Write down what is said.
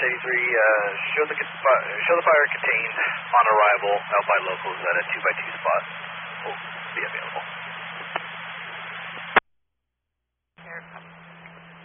show the fire contained on arrival out by locals at a 2x2 spot.